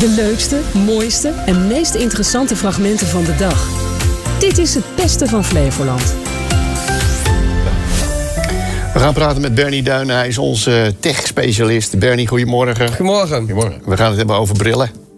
De leukste, mooiste en meest interessante fragmenten van de dag. Dit is het beste van Flevoland. We gaan praten met Bernie Duinen. Hij is onze tech-specialist. Bernie, goedemorgen. Goedemorgen. We gaan het hebben over brillen.